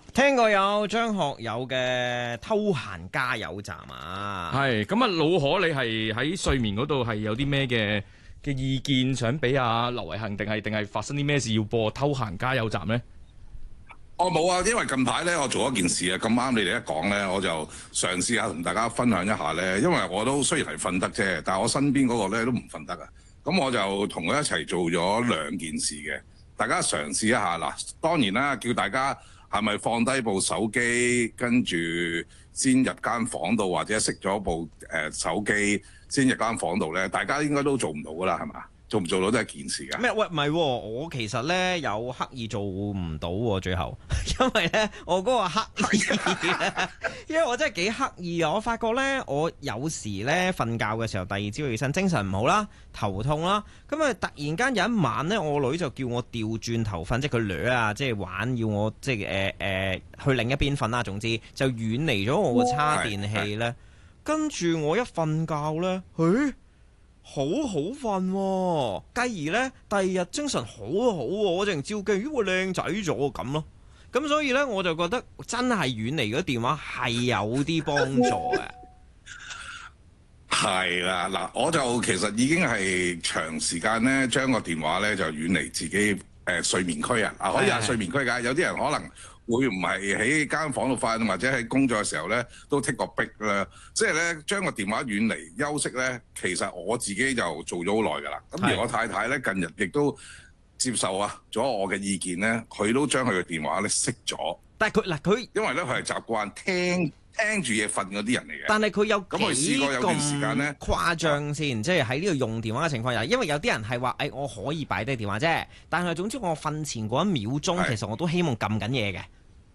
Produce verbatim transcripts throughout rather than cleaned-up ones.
聽過有張學友嘅偷閒加油站啊， 係咁啊，老可你係喺睡眠嗰度係有啲咩嘅嘅意見想俾阿劉偉恒，定係定係發生啲咩事要播偷閒加油站呢？ 我冇啊，因為近排咧我做一件事啊，咁啱你哋一講咧，我就嘗試下同大家分享一下咧。因為我都雖然係瞓得啫，但係我身邊嗰個咧都唔瞓得啊。咁我就同佢一齊做咗兩件事嘅，大家嘗試一下嗱。當然啦，叫大家係咪放低部手機，跟住先入間房度，或者熄咗部誒、呃、手機先入間房度咧？大家應該都做唔到噶啦，係嘛？做唔做到都係件事㗎。 咩？喂，唔係喎，我其實咧有刻意做唔到喎，最後，因為咧我嗰個刻意因為我真係幾刻意啊！我發覺咧，我有時咧瞓覺嘅時候，第二朝起身精神唔好啦，頭痛啦，咁啊突然間有一晚咧，我女就叫我調轉頭瞓，即係佢掠啊，即係玩，要我即係誒誒去另一邊瞓啦。總之就遠離咗我個叉電器咧，跟住我一瞓覺咧，誒〜好好瞓、啊，繼而呢，第二日精神好好、啊，我淨照鏡，咦，我靚仔咗咁咯。咁所以呢，我就覺得真係遠離嗰電話係有啲幫助嘅。 係啦，嗱，我就其實已經係長時間呢，將個電話呢就遠離自己誒、呃、睡眠區啊。啊，可以係睡眠區㗎，有啲人可能會唔係喺間房度瞓，或者喺工作嘅時候咧，都剔個壁啦。即係咧，將個電話遠離休息咧，其實我自己就做咗好耐㗎啦。咁而我太太咧，近日亦都接受啊咗我嘅意見咧，佢都將佢嘅電話咧熄咗。 但係佢嗱佢， 因為咧佢係習慣聽聽住嘢瞓嗰啲人嚟嘅。 但係佢有咁佢試過有段時間咧誇張先，即係喺呢度用電話嘅情況下，因為有啲人係話誒我可以擺低電話啫，但係總之我瞓前嗰一秒鐘，其實我都希望撳緊嘢嘅。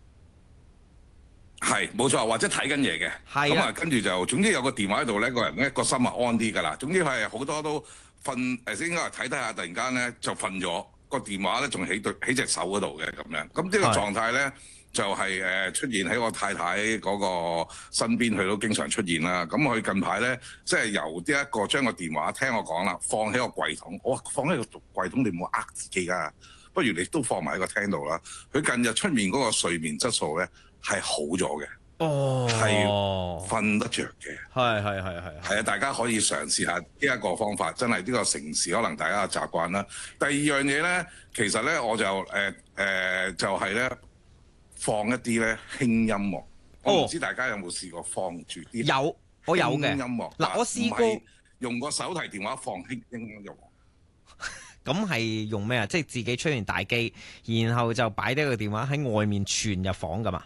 係冇錯，或者睇緊嘢嘅，咁啊跟住就總之有個電話喺度咧，個人咧個心啊安啲㗎啦。總之係好多都瞓誒先，應該係睇睇下，突然間咧就瞓咗，個電話咧仲喺對喺隻手嗰度嘅咁樣。咁呢個狀態咧就係、是、誒出現喺我太太嗰個身邊，佢都經常出現啦。咁佢近排咧即係由呢一個將個電話聽我講啦，放喺個櫃桶。我話放喺個櫃桶，你唔好呃自己㗎，不如你都放埋喺個廳度啦。佢近日出面嗰個睡眠質素咧係好咗嘅， 哦， 係瞓得着嘅， 係係係係係啊！大家可以嘗試下呢一個方法，真係呢個城市可能大家嘅習慣啦。第二樣嘢咧，其實咧我就誒誒、呃呃、就係、是、咧放一啲咧輕音樂。我唔知大家有冇試過放住啲有我有嘅音樂嗱，我試過用個手提電話放輕音樂。 咁係用咩啊？即係自己吹完大機，然後就擺低個電話喺外面傳入房㗎嘛？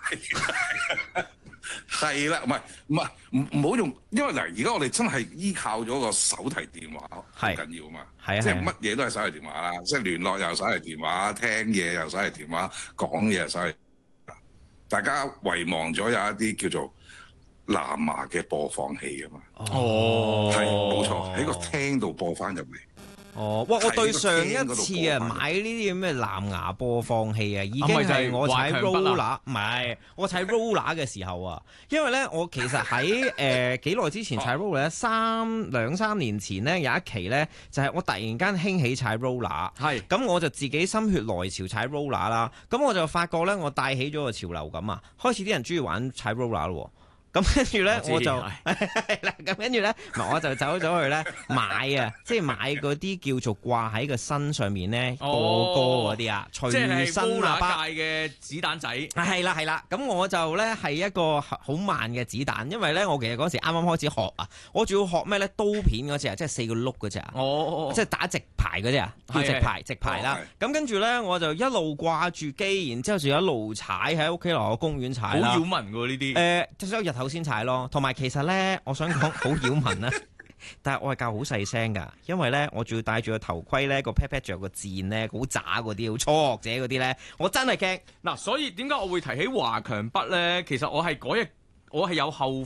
係啦，唔係唔係唔唔好用，因為嗱，而家我哋真係依靠咗個手提電話好緊要啊嘛， 係啊， 即係乜嘢都係手提電話啦，即係聯絡又手提電話，聽嘢又手提電話，講嘢又手提。大家遺忘咗有一啲叫做藍牙嘅播放器啊嘛， 哦， 係冇錯，喺個廳度播翻入嚟。 哦，哇！我對上一次啊買呢啲咁嘅藍牙播放器啊，已經係我踩 roller，唔係我踩 roller 嘅時候啊。因為咧，我其實喺誒幾耐之前踩 roller 咧，三兩三年前咧有一期咧，就係、是、我突然間興起踩 roller， 係咁我就自己心血來潮踩 roller 啦。咁我就發覺咧，我帶起咗個潮流咁啊，開始啲人中意玩踩 roller 咯。咁跟住咧，我就係啦。咁跟住咧，我就走咗去咧買啊，即係買嗰啲叫做掛喺個身上面咧播歌嗰啲啊，隨身喇叭嘅子彈仔。 係啦係啦，咁我就咧係一個好慢嘅子彈，因為咧我其實嗰時啱啱開始學啊，我仲要學咩咧刀片嗰隻啊，即係四個碌嗰隻啊， 哦， 即係打直排嗰隻啊，叫直排直排啦。咁跟住咧，我就一路掛住機，然之後就一路踩喺屋企樓下公園踩啦。 好擾民喎呢啲。 誒，即係日頭先踩咯，同埋其實咧，我想講好擾民啦，但係我係教好細聲噶，因為咧我仲要戴住個頭盔咧，個 pat pat 着個箭咧，好渣嗰啲，好初學者嗰啲咧，我真係驚。 嗱，所以點解我會提起華強北咧？其實我係嗰日我係有後